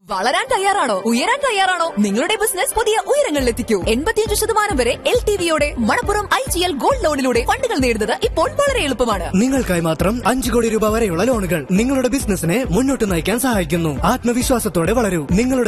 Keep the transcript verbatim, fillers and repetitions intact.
വളരാൻ തയ്യാറാണോ? ഉയരാൻ തയ്യാറാണോ? നിങ്ങളുടെ ബിസിനസ് പുതിയ ഉയരങ്ങളിലെത്തിക്കൂ. എൺപത്തിയഞ്ച് ശതമാനം വരെ L T വിയോടെ Manappuram I G L gold ലോണിലൂടെ ഫണ്ടുകൾ നേടുന്നത് ഇപ്പോൾ വളരെ എളുപ്പമാണ്. നിങ്ങൾക്കായി മാത്രം അഞ്ചു കോടി രൂപ വരെയുള്ള ലോണുകൾ നിങ്ങളുടെ ബിസിനസിനെ മുന്നോട്ട് നയിക്കാൻ സഹായിക്കുന്നു. ആത്മവിശ്വാസത്തോടെ വളരൂ. നിങ്ങളുടെ